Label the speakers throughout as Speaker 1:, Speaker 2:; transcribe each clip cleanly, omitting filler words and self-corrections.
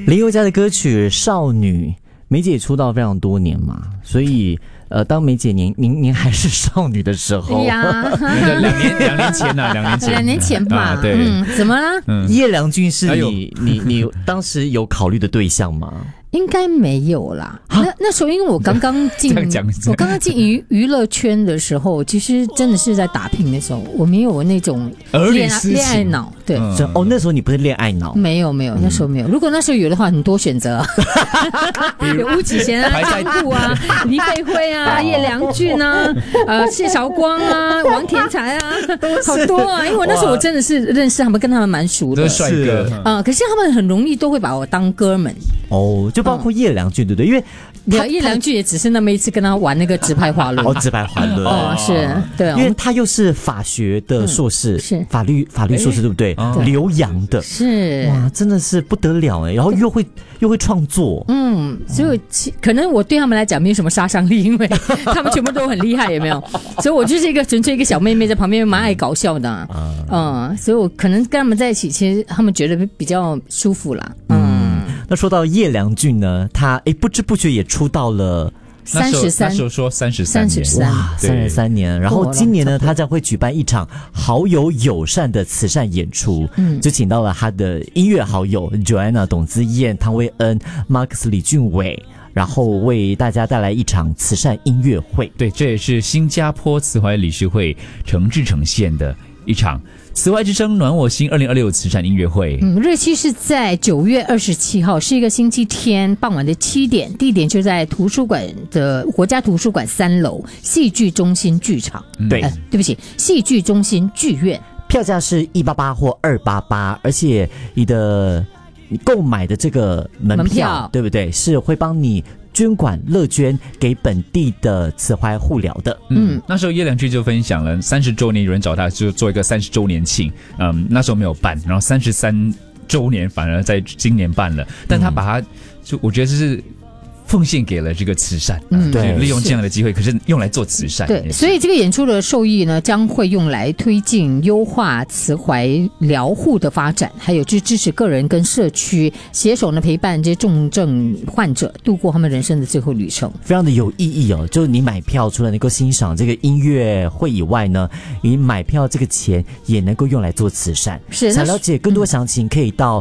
Speaker 1: 林宥嘉的歌曲《少女》，梅姐出道非常多年嘛，所以当梅姐您还是少女的时候，
Speaker 2: 对呀，
Speaker 3: 两年前呐，2年前
Speaker 2: 吧，
Speaker 3: 对，
Speaker 2: 怎么了？
Speaker 1: 叶良俊是你当时有考虑的对象吗？
Speaker 2: 应该没有啦。那时候因为我刚刚进娱乐圈的时候，其实真的是在打拼的时候，我没有那种恋爱脑。对，
Speaker 1: 那时候你不是恋爱脑？
Speaker 2: 没有，那时候没有。如果那时候有的话，很多选择，有巫启贤啊、张顾啊、黎佩辉啊、叶良俊啊、谢韶光啊、王天才啊，好多啊。因为我那时候我真的是认识他们，跟他们蛮熟的，
Speaker 3: 帅哥。
Speaker 2: 可是他们很容易都会把我当哥们。
Speaker 1: 哦，就包括叶良俊，对不对？因为
Speaker 2: 叶良俊也只是那么一次跟他玩那个直排滑轮。
Speaker 1: 直排滑轮。
Speaker 2: 是，对。
Speaker 1: 因为他又是法学的硕士，
Speaker 2: 是
Speaker 1: 法律硕士，对不对？留洋的，
Speaker 2: 是
Speaker 1: 哇，真的是不得了哎！然后又会创作，
Speaker 2: 所以可能我对他们来讲没有什么杀伤力，因为他们全部都很厉害，有没有？所以我就是纯粹一个小妹妹在旁边蛮爱搞笑的，所以我可能跟他们在一起，其实他们觉得比较舒服啦，
Speaker 1: 那说到叶良俊呢，他不知不觉也出道了
Speaker 2: 33，
Speaker 3: 那时候说33年，
Speaker 1: 哇，33年。然后今年呢，他将会举办一场好友友善的慈善演出，就请到了他的音乐好友 Joanna 董子燕、汤威恩、Marcus 李俊伟，然后为大家带来一场慈善音乐会。
Speaker 3: 对，这也是新加坡慈怀理事会诚挚呈现的一场慈怀之声暖我心2026慈善音乐会。
Speaker 2: 日期是在9月27号，是一个星期天傍晚的7点，地点就在图书馆的国家图书馆3楼戏剧中心剧场。
Speaker 1: 对，
Speaker 2: 对不起，戏剧中心剧院。
Speaker 1: 票价是188或288，而且你购买的这个门票，对不对？是会帮你捐款乐捐给本地的慈怀护疗的。
Speaker 3: 那时候叶良俊就分享了30周年，有人找他就做一个30周年庆，那时候没有办，然后33周年反而在今年办了，但他把它我觉得就是奉献给了这个慈善，对，利用这样的机会，可是用来做慈善。
Speaker 2: 对，所以这个演出的受益呢，将会用来推进优化慈怀疗护的发展，还有去支持个人跟社区携手呢陪伴这些重症患者度过他们人生的最后旅程，
Speaker 1: 非常的有意义哦。就是你买票除了能够欣赏这个音乐会以外呢，你买票这个钱也能够用来做慈善。
Speaker 2: 是，
Speaker 1: 想了解更多详情，可以到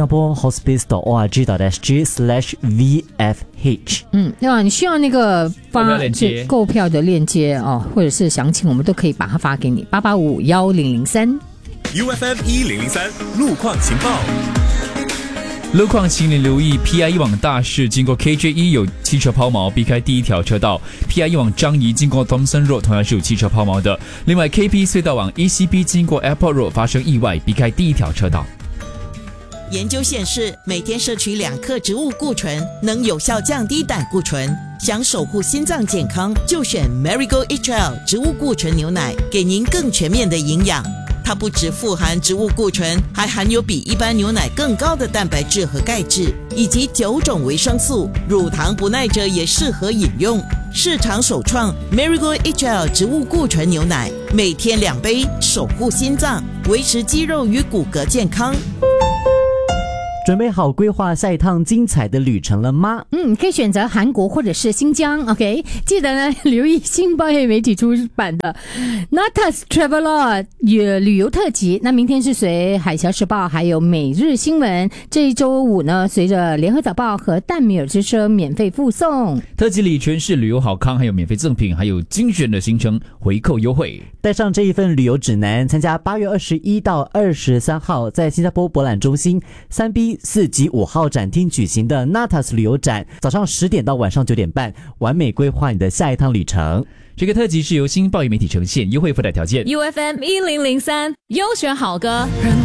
Speaker 1: singaporehospice.org.sg/vfh。
Speaker 2: 那你需要那个购票的链接或者是详情，我们都可以把它发给你。8851003
Speaker 4: UFM 1003路况情报。
Speaker 3: 路况请你留意 PI 往大市经过 KJ1 有汽车抛锚，避开第一条车道。PI 往樟宜经过 Thomson Road 同样是有汽车抛锚的。另外 KP 隧道往 ECB 经过 Airport Road 发生意外，避开第一条车道。
Speaker 5: 研究显示，每天摄取2克植物固醇能有效降低胆固醇。想守护心脏健康，就选 Marigold HL 植物固醇牛奶，给您更全面的营养。它不只富含植物固醇，还含有比一般牛奶更高的蛋白质和钙质，以及9种维生素。乳糖不耐者也适合饮用。市场首创 Marigold HL 植物固醇牛奶，每天2杯，守护心脏，维持肌肉与骨骼健康。
Speaker 1: 准备好规划下一趟精彩的旅程了吗？
Speaker 2: 可以选择韩国或者是新疆。OK， 记得呢留意新报业媒体出版的 Natas Traveler 旅游特辑。那明天是随海峡时报还有每日新闻，这一周5呢随着联合早报和淡米尔之声免费附送。
Speaker 3: 特辑里全是旅游好康，还有免费赠品，还有精选的行程回扣优惠。
Speaker 1: 带上这一份旅游指南，参加8月21到23号在新加坡博览中心3B 4级5号展厅举行的 Natas 旅游展，早上10点到晚上9点半，完美规划你的下一趟旅程。
Speaker 3: 这个特辑是由新报业媒体呈现，优惠附带条件
Speaker 6: UFM 1003优选好歌。